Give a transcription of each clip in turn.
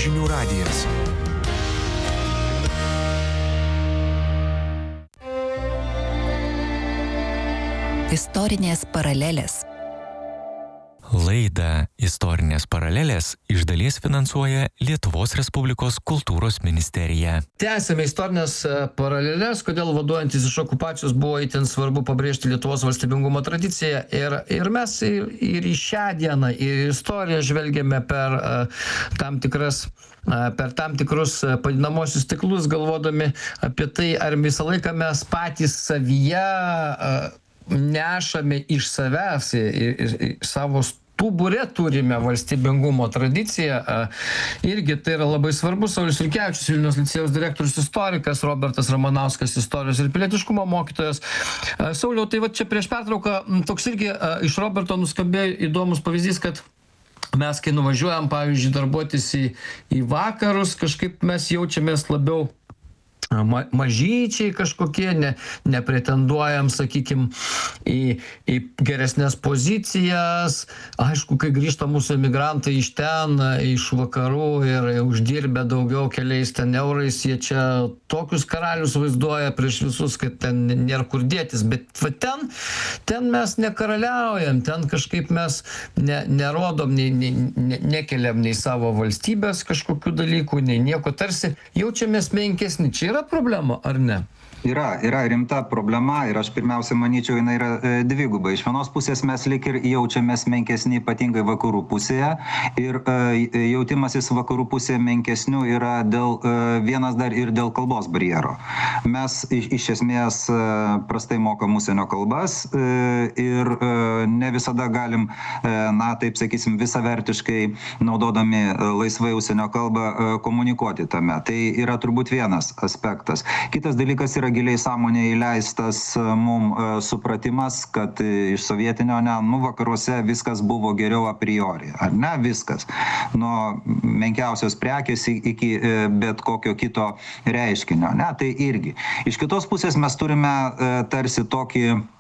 Žinių radijas. Istorinės paralelės. Laidą Istorinės paralelės iš dalies finansuoja Lietuvos Respublikos kultūros ministerija. Tęsėme istorinės paralelės, kodėl vaduojantis iš okupacijos buvo itin svarbu pabrėžti Lietuvos valstybingumo tradiciją. Ir mes ir į šią dieną, ir istoriją žvelgiame per tam tikrus padinamosius stiklus, galvodami apie tai, ar visą laiką mes patys savyje nešame iš savęs ir savo stubure turime valstybingumo tradiciją. Irgi tai yra labai svarbu. Saulius Jurkevičius, Vilniaus licėjaus direktorius istorikas, Robertas Ramanauskas, istorijos ir pilietiškumo mokytojas. Sauliau, tai va čia prieš pertrauką toks irgi iš Roberto nuskambėjo įdomus pavyzdys, kad mes, kai nuvažiuojam, pavyzdžiui, darbuotis į vakarus, kažkaip mes jaučiamės labiau mažyčiai kažkokie, nepretenduojam, sakykim, į geresnės pozicijas. Aišku, kai grįžta mūsų emigrantai iš ten, iš vakarų ir uždirbę daugiau keliais ten eurais, jie čia tokius karalius vaizduoja prieš visus, kad ten nėra kur dėtis. Bet va ten mes nekaraliaujam, ten kažkaip mes nerodom, nekeliam nei savo valstybės kažkokių dalykų, nei nieko, tarsi jaučiamės menkesni. Čia yra problema, ar ne? Yra rimta problema ir aš pirmiausia manyčiau, jinai yra dviguba. Iš vienos pusės mes lik ir jaučiamės menkesni, ypatingai vakarų pusėje, ir jautimasis vakarų pusėje menkesnių yra vienas dar ir dėl kalbos barjero. Mes iš esmės prastai mokam užsienio kalbas ir ne visada galim, taip sakysim, visavertiškai naudodami laisvai užsienio kalbą komunikuoti tame. Tai yra turbūt vienas aspektas. Kitas dalykas yra giliai sąmonėje įleistas supratimas, kad iš sovietinio vakaruose viskas buvo geriau a priori, ar ne viskas. Nuo menkiausios prekės iki bet kokio kito reiškinio. Tai irgi. Iš kitos pusės mes turime tarsi tokį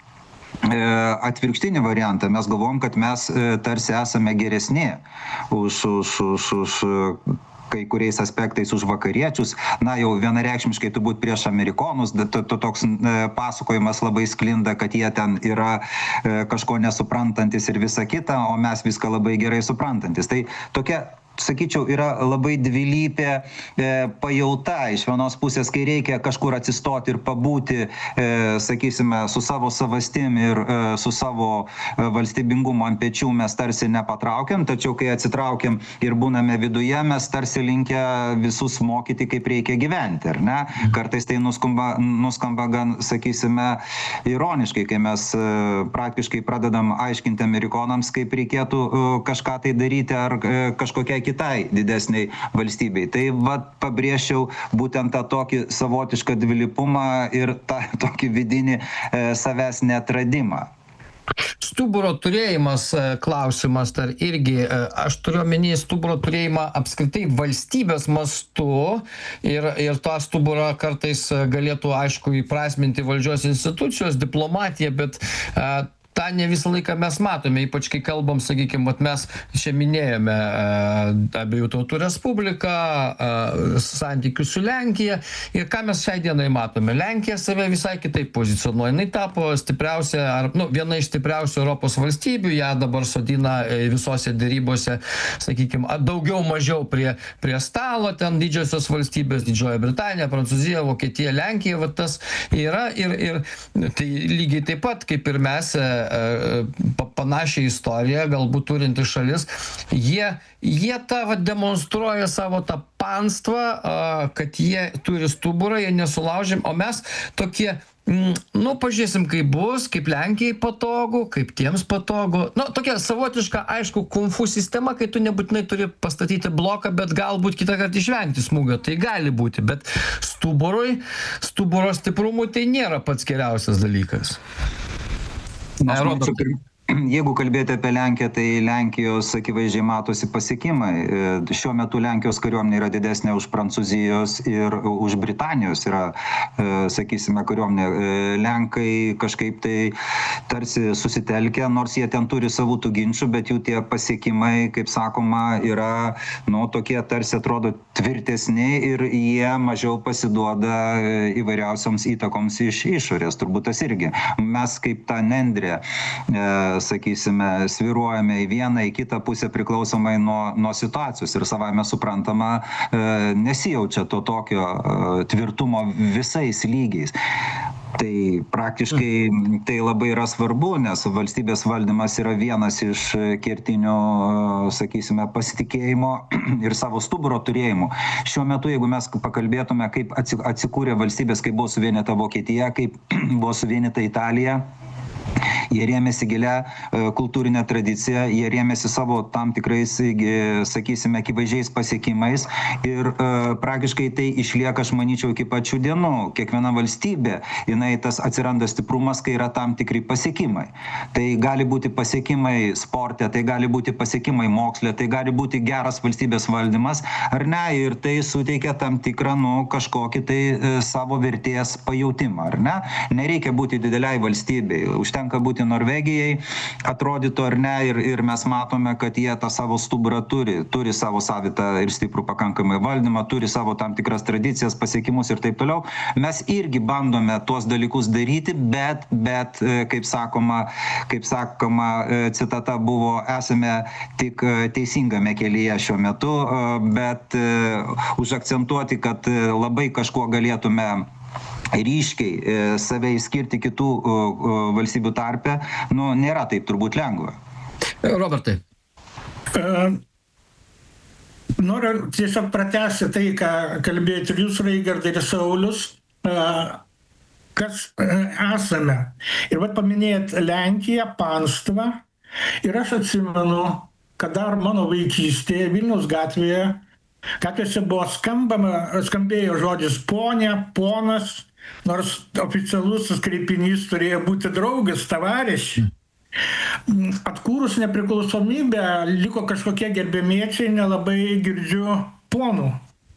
atvirkštinį variantą. Mes galvom, kad mes tarsi esame geresni už kai kuriais aspektais už vakariečius, jau vienareikšmiškai turbūt prieš amerikonus, toks pasakojimas labai sklinda, kad jie ten yra kažko nesuprantantis ir visa kita, o mes viską labai gerai suprantantis. Tai tokia, sakyčiau, yra labai dvilypė pajauta. Iš vienos pusės, kai reikia kažkur atsistoti ir pabūti, sakysime, su savo savastim ir su savo valstybingumo ant pečių mes tarsi nepatraukiam, tačiau kai atsitraukiam ir būname viduje, mes tarsi linkę visus mokyti, kaip reikia gyventi, ar ne? Kartais tai nuskamba gan, sakysime, ironiškai, kai mes praktiškai pradedam aiškinti amerikonams, kaip reikėtų kažką tai daryti ar kažkokiai kitai didesniai valstybei. Tai pabrėžčiau būtent tą tokį savotišką dvilypumą ir tą tokį vidinį savęs neatradimą. Stuburo turėjimas klausimas dar irgi, aš turiu omeny stuburo turėjimą apskritai valstybės mastu ir tą stuburą kartais galėtų, aišku, įprasminti valdžios institucijos, diplomatija, bet tą ne visą laiką mes matome, ypač kai kalbam, sakykime, mes čia minėjome Abiejų tautų Respubliką, santykius su Lenkija, ir ką mes šiai dienai matome. Lenkija save visai kitaip pozicionuoja. Jinai tapo stipriausia, viena iš stipriausių Europos valstybių, ją dabar sodina visose dėrybose, sakykime, daugiau mažiau prie stalo, ten didžiosios valstybės, Didžioji Britanija, Prancūzija, Vokietija, Lenkija, tas yra ir tai lygiai taip pat, kaip ir mes, panašią istoriją, galbūt turinti šalis, jie tą demonstruoja savo tą panstvą, kad jie turi stuburą, jie nesulaužim, o mes tokie, pažiūrėsim, kaip bus, kaip Lenkijai patogu, kaip tiems patogu. Tokia savotiška, aišku, kung-fu sistema, kai tu nebūtinai turi pastatyti bloką, bet galbūt kitą kartą išvengti smūgio. Tai gali būti, bet stuburo stiprumui tai nėra pats geriausias dalykas. jeigu kalbėti apie Lenkiją, tai Lenkijos akivaizdžiai matosi pasiekimai. Šiuo metu Lenkijos kariuomenė yra didesnė už Prancūzijos ir už Britanijos yra, sakysime, kariuomenė. Lenkai kažkaip tai tarsi susitelkia, nors jie ten turi savų tų ginčių, bet jų tie pasiekimai, kaip sakoma, yra, tokie tarsi atrodo tvirtesni ir jie mažiau pasiduoda įvairiausioms įtakoms iš išorės. Turbūt tas irgi. Mes kaip ta nendrė, sakysime, sviruojame į vieną, į kitą pusę priklausomai nuo situacijos ir savame suprantama nesijaučia to tokio tvirtumo visais lygiais. Tai praktiškai tai labai yra svarbu, nes valstybės valdymas yra vienas iš kertinių, sakysime, pasitikėjimo ir savo stuburo turėjimų. Šiuo metu, jeigu mes pakalbėtume, kaip atsikūrė valstybės, kaip buvo suvienyta Vokietija, kaip buvo suvienyta Italija, jie rėmėsi gilia kultūrinė tradicija, jie rėmėsi savo tam tikrais, sakysime, akivaizdžiais pasiekimais ir praktiškai tai išlieka, aš manyčiau, iki pačių dienų. Kiekviena valstybė, tas atsiranda stiprumas, kai yra tam tikri pasiekimai. Tai gali būti pasiekimai sporte, tai gali būti pasiekimai moksle, tai gali būti geras valstybės valdymas, ar ne, ir tai suteikia tam tikrą, kažkokį tai savo vertės pajautimą, ar ne. Nereikia būti dideliai valstybei, užtenka būti Norvegijai, atrodytų ar ne, ir mes matome, kad jie tą savo stuburą turi savo savitą ir stiprų pakankamai valdymą, turi savo tam tikras tradicijas, pasiekimus ir taip toliau. Mes irgi bandome tuos dalykus daryti, bet kaip sakoma, citata buvo, esame tik teisingame kelyje šiuo metu, bet užakcentuoti, kad labai kažkuo galėtume ryškiai save įskirti kitų valstybių tarpe, nėra taip turbūt lengva. Robertai. Noriu tiesiog pratęsti tai, ką kalbėjote ir jūs, Raigardai, ir Saulius, kas esame. Ir paminėjot Lenkiją, Panstvą, ir aš atsimenu, kad dar mano vaikystėje Vilniaus gatvėse buvo skambėjo žodis ponė, ponas, nors oficialus kreipinys turėjo būti draugas, tavarišiai. Atkūrus nepriklausomybę liko kažkokie gerbėmiečiai, nelabai girdžiu ponų.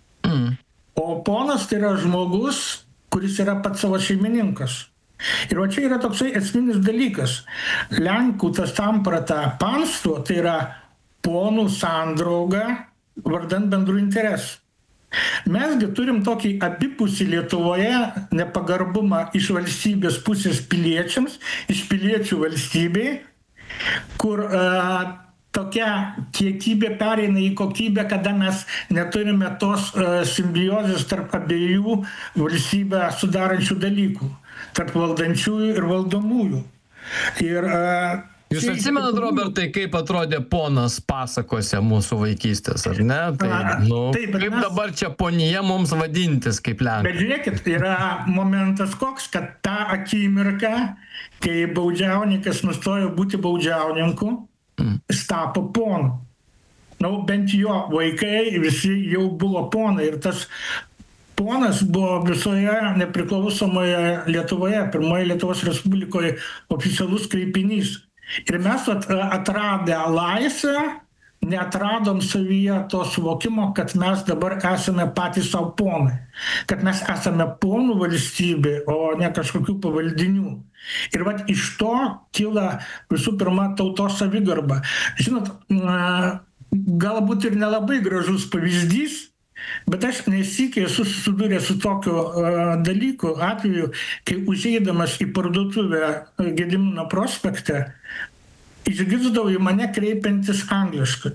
O ponas tai yra žmogus, kuris yra pats savo šeimininkas. Ir čia yra toksai esminis dalykas. Lenkų tas samprata panstvo, tai yra ponų sandrauga vardan bendrų interesų. Mesgi turim tokį abipusį Lietuvoje nepagarbumą iš valstybės pusės piliečiams, iš piliečių valstybei, kur tokia kiekybė pereina į kokybę, kada mes neturime tos simbiozės tarp abiejų valstybę sudarančių dalykų, tarp valdančiųjų ir valdomųjų. Ir Jūs atsimenat, Robertai, kaip atrodė ponas pasakose mūsų vaikystės, ar ne? Kaip dabar čia ponija mums vadintis kaip Lenkai? Bet žiūrėkit, yra momentas koks, kad tą akimirką, kai baudžiauninkas nustojo būti baudžiauninku, jis tapo ponu. Bent jo vaikai visi jau buvo ponai ir tas ponas buvo visoje nepriklausomoje Lietuvoje, pirmoje Lietuvos Respublikoje oficialus kreipinys. Ir mes atradę laisvę, neatradom savyje to suvokimo, kad mes dabar esame patys savo ponai. Kad mes esame ponų valstybė, o ne kažkokių pavaldinių. Ir iš to kyla visų pirma tautos savigarba. Žinot, galbūt ir nelabai gražus pavyzdys, bet aš nesykiai esu susidūręs su tokiu dalyku, atveju, kai užeidamas į parduotuvę Gedimino prospekte, išgirsdavau į mane kreipiantis angliškai.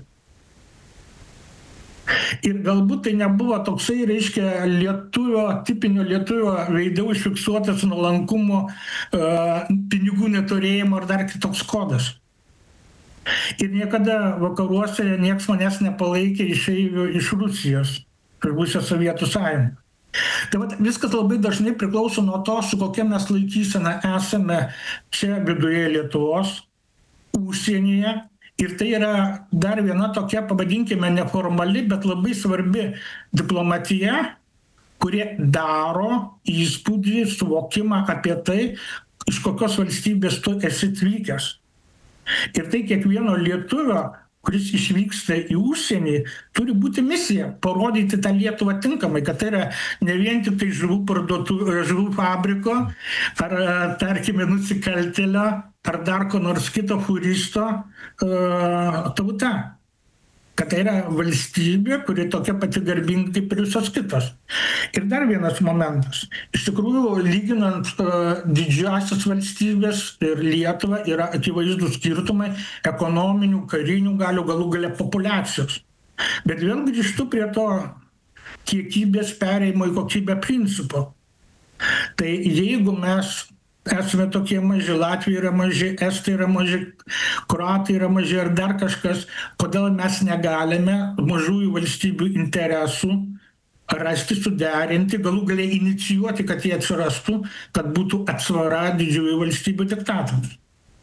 Ir galbūt tai nebuvo toksai, reiškia, tipinio lietuvio veide užfiksuotas nuolankumo, pinigų neturėjimo ar dar kitoks kodas. Ir niekada vakaruose nieks manęs nepalaikė išeivių iš Rusijos, buvusios Sovietų sąjungos. Tai viskas labai dažnai priklauso nuo to, su kokia mes laikysena esame čia viduje Lietuvos, užsienyje. Ir tai yra dar viena tokia, pavadinkime, neformali, bet labai svarbi diplomatija, kurie daro įspūdį, suvokimą apie tai, iš kokios valstybės tu esi atvykęs. Ir tai kiekvieno lietuvio, kuris išvyksta į užsienį, turi būti misija parodyti tą Lietuvą tinkamai, kad tai yra ne vien tik tai žuvų fabriko, ar, tarkime, nusikaltėlio, ar dar ko nors kito fūristo tauta. Kad tai yra valstybė, kuri tokia pati garbinga kaip ir visos kitos. Ir dar vienas momentas. Iš tikrųjų, lyginant didžiąsias valstybės ir Lietuvą, yra akivaizdūs skirtumai ekonominių, karinių galių, galų gale populiacijos. Bet vėl grįžtu prie to kiekybės perėjimo į kokybę principo. Tai jeigu mes esame tokie maži, Latvija yra maži, Estai yra maži, Kroatai yra maži ar dar kažkas, kodėl mes negalime mažųjų valstybių interesų rasti, suderinti, galų galiai inicijuoti, kad jie atsirastų, kad būtų atsvara didžiųjų valstybių diktatams.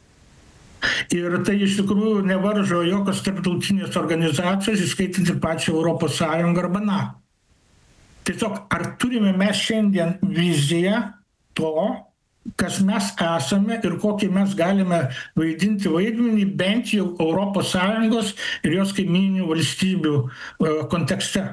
Ir tai iš tikrųjų nevaržo jokios tarptautinės organizacijos, įskaitant ir pačią Europos Sąjungą arba NATO. Tiesiog, ar turime mes šiandien viziją to, kas mes esame ir kokį mes galime vaidinti vaidmenį bent jau Europos Sąjungos ir jos kaimyninių valstybių kontekste.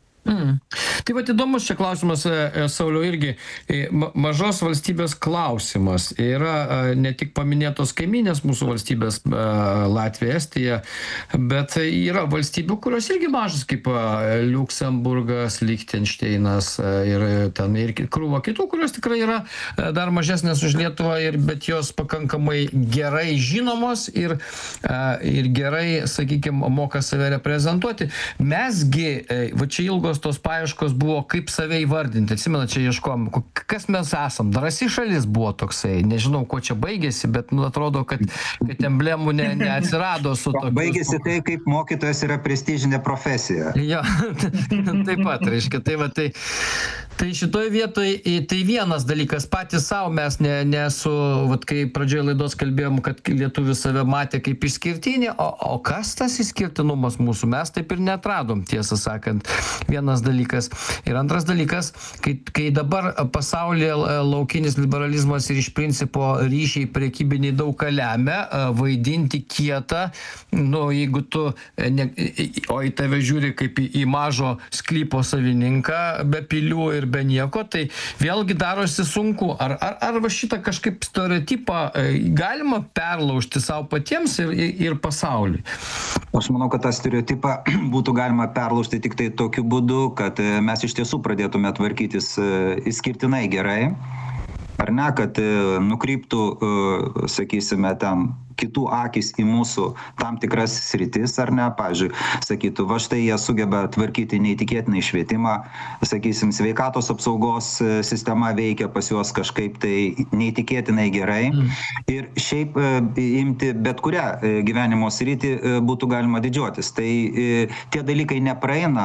Tai vat įdomus čia klausimas, Sauliau, irgi mažos valstybės klausimas. Yra ne tik paminėtos kaiminės mūsų valstybės Latvija, Estija, bet yra valstybių, kurios irgi mažas, kaip Liuksemburgas, Lichtenšteinas ir ten ir krūva kitų, kurios tikrai yra dar mažesnės už Lietuvą, bet jos pakankamai gerai žinomos ir gerai, sakykime, moka save reprezentuoti. Mesgi, va čia ilgos tos paieškos buvo, kaip save įvardinti. Atsimena, čia ieškom, kas mes esam. Drąsi šalis buvo toksai. Nežinau, ko čia baigėsi, bet atrodo, kad emblemų neatsirado su tokiu. Baigėsi tai, kaip mokytojas yra prestižinė profesija. Jo, taip pat, reiškia. Tai šitoj vietoj, tai vienas dalykas, patys savo mes nesu, kai pradžioje laidos kalbėjom, kad lietuvis save matė kaip išskirtinį, o kas tas išskirtinumas mūsų, mes taip ir netradom, tiesą sakant. Vienas dalykas. Ir antras dalykas, kai dabar pasaulyje laukinis liberalizmas ir iš principo ryšiai prekybiniai daug ką lemia, vaidinti kietą, jeigu tu, o į tave žiūri kaip į mažo sklypo savininką, be pilių ir be nieko, tai vėlgi darosi sunku. Ar va šitą kažkaip stereotipą galima perlaužti savo patiems ir pasauliui? Aš manau, kad tą stereotipą būtų galima perlaužti tik tai tokiu būdu, kad mes iš tiesų pradėtume tvarkytis išskirtinai gerai, ar ne, kad nukryptų, sakysime, ten kitų akis į mūsų tam tikras sritis, ar ne, pavyzdžiui, sakytų, va štai jie sugeba tvarkyti neįtikėtinai švietimą, sakysim, sveikatos apsaugos sistema veikia pas juos kažkaip tai neįtikėtinai gerai. Ir šiaip imti bet kurią gyvenimo sritį būtų galima didžiuotis. Tai tie dalykai nepraeina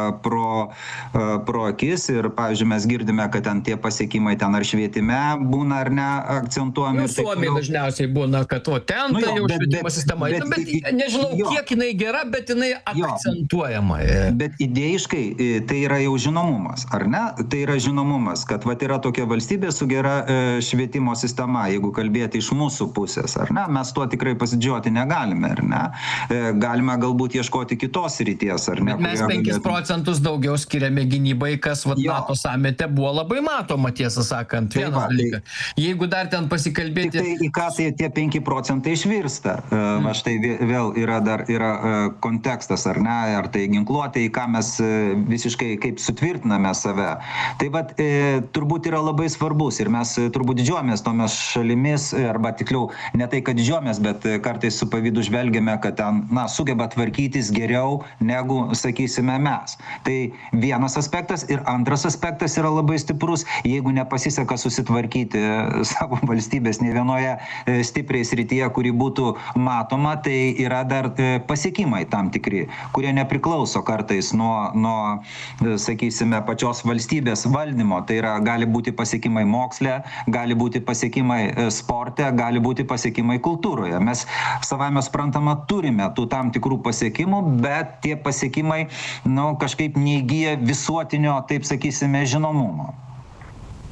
pro akis ir, pavyzdžiui, mes girdime, kad ten tie pasiekimai ten ar švietime būna ar ne akcentuojami. Suomiai dažniausiai būna, kad ten tai jau švietimo sistema. Bet nežinau, kiek jinai gera, bet jinai akcentuojama. Bet idėjiškai tai yra jau žinomumas, ar ne? Tai yra žinomumas, kad vat yra tokia valstybė su gera švietimo sistema, jeigu kalbėti iš mūsų pusės, ar ne? Mes tuo tikrai pasidžiuoti negalime, ar ne? Galime galbūt ieškoti kitos ryties, ar ne? Bet mes 5% daugiau skiriame gynybai, kas NATO samite buvo labai matoma, tiesą sakant. Vienas dalykas. Jeigu dar ten pasikalbėti... Tai į ką tai tie 5% išvirsta? Va štai vėl yra kontekstas, ar ne? Ar tai ginkluotė, į ką mes visiškai kaip sutvirtiname save. Tai vat turbūt yra labai svarbus ir mes turbūt didžiuojamės tomis šalimis, arba tikliau ne tai, kad didžiuojamės, bet kartais su pavydu žvelgiame, kad ten, sugeba tvarkytis geriau negu, sakysime, mes. Tai vienas aspektas ir antras aspektas yra labai stiprus. Jeigu nepasiseka susitvarkyti savo valstybės ne vienoje stipriai srityje, kuri būtų matoma, tai yra dar pasiekimai tam tikri, kurie nepriklauso kartais nuo sakysime, pačios valstybės valdymo. Tai yra, gali būti pasiekimai moksle, gali būti pasiekimai sporte, gali būti pasiekimai kultūroje. Mes savame suprantama turime tų tam tikrų pasiekimų, bet tie pasiekimai, kažkaip neįgyja visuotinio, taip sakysime, žinomumo.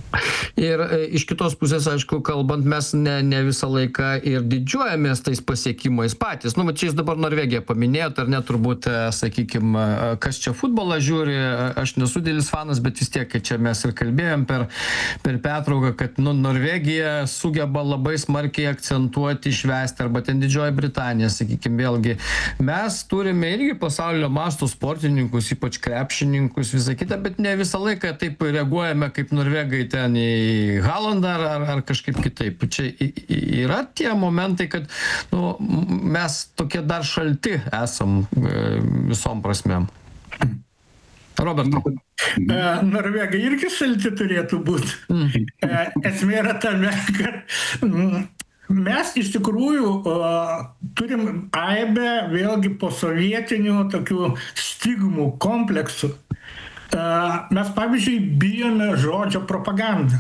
Ir iš kitos pusės, aišku, kalbant, mes ne visą laiką ir didžiuojamės tais pasiekimais patys. Nu, čia jūs dabar Norvegiją paminėjot, ar ne, turbūt, sakykime, kas čia futbolą žiūri, aš nesu didelis fanas, bet vis tiek, čia mes ir kalbėjom per pertrauką, kad Norvegija sugeba labai smarkiai akcentuoti, švęsti, arba ten Didžioji Britanija, sakykime, vėlgi. Mes turime irgi pasaulio masto sportininkus, ypač krepšininkus, visą kitą, bet ne visą laiką taip reaguojame kaip norvegai ten į Haalandą ar kažkaip kitaip. Čia yra tie momentai, kad mes tokie dar šalti esam visom prasmėm. Robertai. Norvegai irgi šalti turėtų būti. Esmė yra tame, kad mes iš tikrųjų turim aibę vėlgi po sovietinių tokių stigmų, kompleksų. Mes, pavyzdžiui, bijome žodžio propagandą.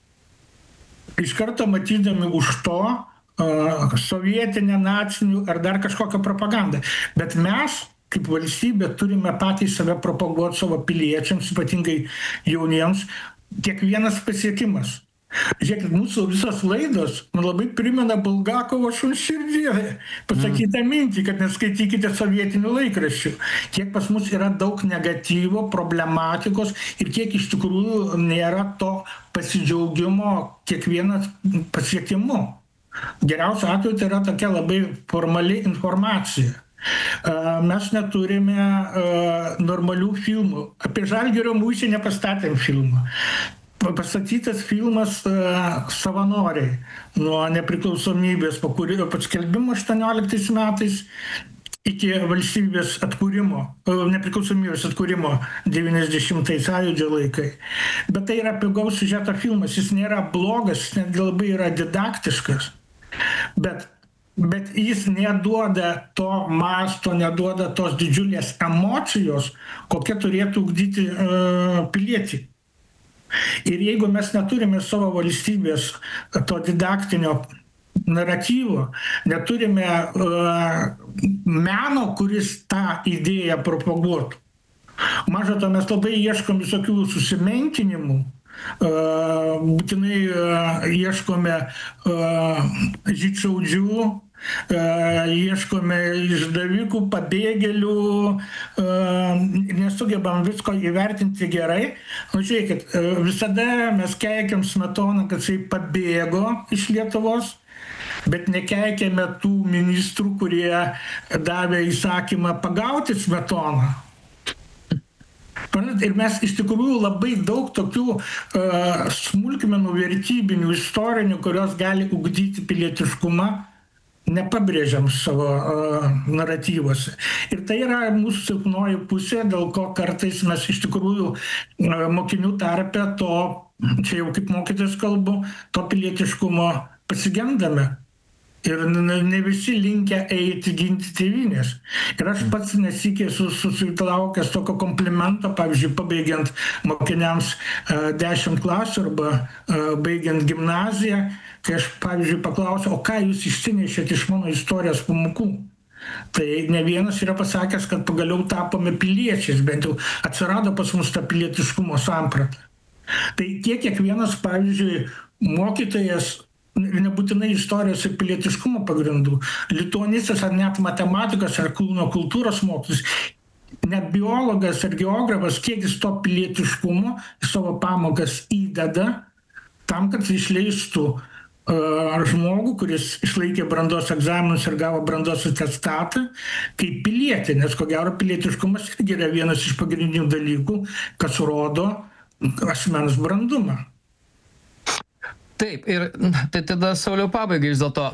Iš karto matydami už to sovietinę, nacinių ar dar kažkokią propagandą. Bet mes, kaip valstybė, turime patys save propaguoti savo piliečiams, ypatingai jauniems, kiekvienas pasiekimas. Žiūrėkit, mūsų visos laidos man labai primena Bulgakovo Šuns širdį pasakytą mintį, kad neskaitykite sovietinių laikraščių. Kiek pas mus yra daug negatyvo, problematikos ir kiek iš tikrųjų nėra to pasidžiaugimo kiekvienas pasiekimu. Geriausiu atveju tai yra tokia labai formali informacija. Mes neturime normalių filmų. Apie Žalgirio mūšį nepastatėm filmą. Pastatytas filmas Savanoriai nuo nepriklausomybės po paskelbimo 18 metais iki valstybės atkūrimo, nepriklausomybės atkūrimo 90-ais sąjūdžio laikai. Bet tai yra pigaus siužeto filmas, jis nėra blogas, jis netgi labai yra didaktiškas. Bet jis neduoda to masto, neduoda tos didžiulės emocijos, kokia turėtų ugdyti pilietį. Ir jeigu mes neturime savo valstybės to didaktinio naratyvo, neturime meno, kuris tą idėją propaguotų. Maža to, mes labai ieškom visokių susimenkinimų, būtinai ieškome žydšaudžių, ieškome išdavikų, pabėgėlių, nesugebam visko įvertinti gerai. Žiūrėkit, visada mes keikiam Smetoną, kad jisai pabėgo iš Lietuvos, bet nekeikėme tų ministrų, kurie davė įsakymą pagauti Smetoną. Ir mes iš tikrųjų labai daug tokių smulkmenų, vertybinių, istorinių, kurios gali ugdyti pilietiškumą, nepabrėžiam savo naratyvuose. Ir tai yra mūsų silpnoji pusė, dėl ko kartais mes iš tikrųjų mokinių tarpe to, čia jau kaip mokytojas kalbu, to pilietiškumo pasigendame. Ir ne visi linkę eiti ginti tėvynės. Ir aš pats nesikė susilaukęs tokio komplimento, pavyzdžiui, pabaigiant mokiniams 10 klasių arba baigiant gimnaziją, kai aš, pavyzdžiui, paklausiau, o ką jūs išsinešėt iš mano istorijos pamokų? Tai ne vienas yra pasakęs, kad pagaliau tapome piliečiais, bent jau atsirado pas mus ta pilietiškumo samprata. Tai kiekvienas, pavyzdžiui, mokytojas, nebūtinai istorijos ir pilietiškumo pagrindų, lituanistas ar net matematikas ar kūno kultūros mokytojas, net biologas ar geografas, kiek jis to pilietiškumo į savo pamokas įdeda tam, kad išleistų žmogų, kuris išlaikė brandos egzaminus ir gavo brandos atestatą, kaip pilietį, nes ko gero pilietiškumas irgi yra vienas iš pagrindinių dalykų, kas rodo asmens brandumą. Taip, ir tai tada, Sauliau, pabaigai vis dėlto,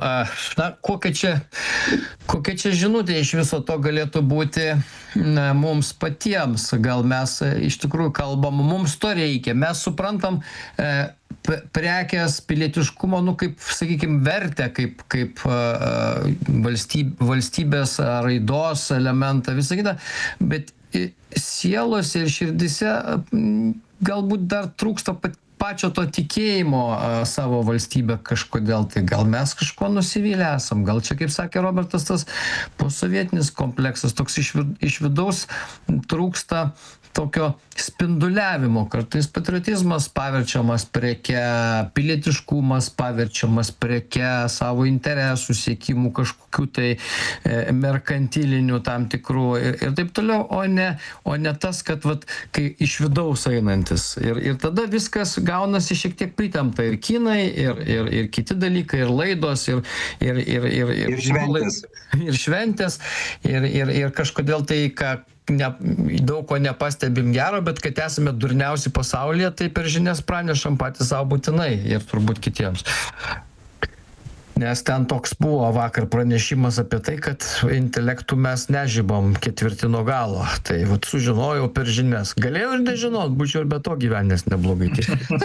kokia čia žinutė iš viso to galėtų būti mums patiems? Gal mes iš tikrųjų kalbam, mums to reikia, mes suprantam prekės pilietiškumo, kaip, sakykime, vertę, kaip valstybės raidos elementą, visą kitą, bet sielose ir širdise galbūt dar trūksta pačio to tikėjimo savo valstybę kažkodėl, tai gal mes kažko nusivylę esam, gal čia, kaip sakė Robertas, tas posovietinis kompleksas, toks iš vidaus trūksta tokio spinduliavimo, kartais patriotizmas paverčiamas preke, pilietiškumas paverčiamas preke, savo interesų siekimų kažkokių tai merkantilinių tam tikrų ir taip toliau, o ne tas, kad vat, kai iš vidaus einantis. Ir tada viskas gaunasi šiek tiek pritempta ir kinai, ir kiti dalykai, ir laidos, ir šventės. Ir šventės, ir kažkodėl tai, daug ko nepastebim gero, bet kad esame durniausi pasaulyje, tai per žinias pranešam patys savo būtinai ir turbūt kitiems. Nes ten toks buvo vakar pranešimas apie tai, kad intelektų mes nežibam ketvirti nuo galo. Tai vat sužinojau per žinias. Galėjau ir nežinot, būčiau ir be to gyvenęs neblogai.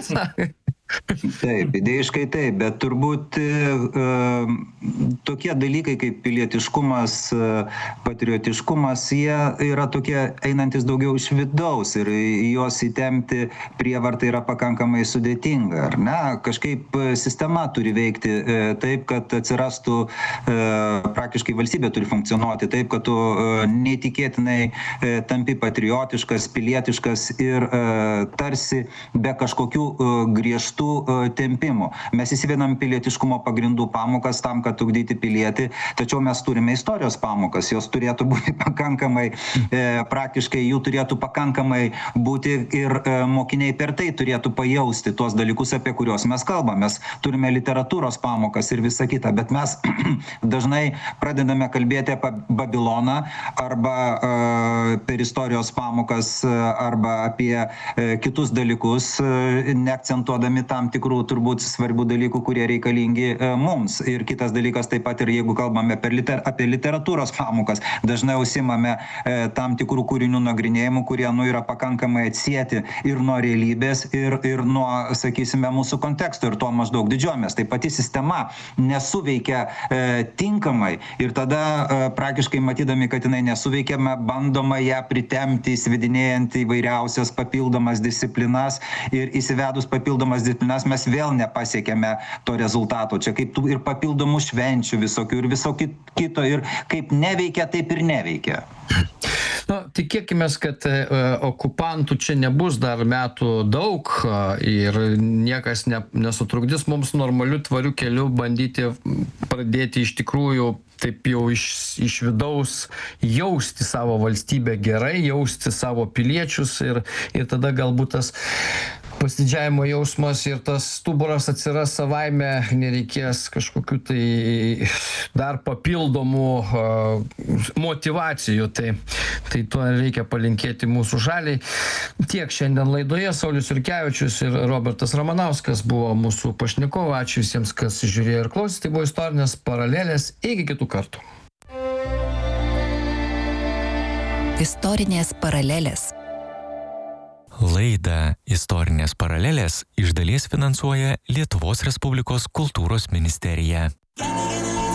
Taip, idėjiškai taip, bet turbūt tokie dalykai kaip pilietiškumas, patriotiškumas, jie yra tokie einantis daugiau iš vidaus ir juos įtempti prievartai yra pakankamai sudėtinga, ar ne? Kažkaip sistema turi veikti taip, kad atsirastų, praktiškai valstybė turi funkcionuoti taip, kad tu neįtikėtinai tampi patriotiškas, pilietiškas ir tarsi be kažkokių griežtų tempimų. Mes įsivedam pilietiškumo pagrindų pamokas tam, kad ugdyti pilietį, tačiau mes turime istorijos pamokas, jos turėtų būti pakankamai, praktiškai jų turėtų pakankamai būti ir mokiniai per tai turėtų pajausti tuos dalykus, apie kuriuos mes kalbame. Mes turime literatūros pamokas ir visa kita, bet mes dažnai pradedame kalbėti apie Babiloną arba per istorijos pamokas arba apie kitus dalykus, neakcentuodami tam tikrų turbūt svarbių dalykų, kurie reikalingi mums. Ir kitas dalykas taip pat ir jeigu kalbame apie literatūros pamokas, dažnai užsimame tam tikrų kūrinių nagrinėjimų, kurie yra pakankamai atsieti ir nuo realybės, ir nuo, sakysime, mūsų konteksto, ir tuo maždaug didžiuojamės. Tai pati sistema nesuveikia tinkamai ir tada praktiškai matydami, kad jinai nesuveikia, bandoma ją pritemti, įsivedinėjant įvairiausias papildomas disciplinas ir įsivedus papildomas disciplinas mes vėl nepasiekėme to rezultato. Čia kaip ir papildomų švenčių visokių ir viso kito ir kaip neveikia, taip ir neveikia. Tikėkime, kad okupantų čia nebus dar metų daug ir niekas nesutrukdys mums normaliu tvariu keliu bandyti pradėti iš tikrųjų taip jau iš vidaus jausti savo valstybę gerai, jausti savo piliečius ir tada galbūt tas pasididžiavimo jausmas ir tas stuburas atsiras savaime, nereikės kažkokių tai dar papildomų motyvacijų. Tai to reikia palinkėti mūsų šaliai. Tiek šiandien laidoje. Saulius Jurkevičius ir Robertas Ramanauskas buvo mūsų pašnekovai. Ačiū visiems, kas žiūrėjo ir klausė. Tai buvo Istorinės paralelės. Iki kitų kartų. Istorinės paralelės. Laidą Istorinės paralelės iš dalies finansuoja Lietuvos Respublikos kultūros ministerija.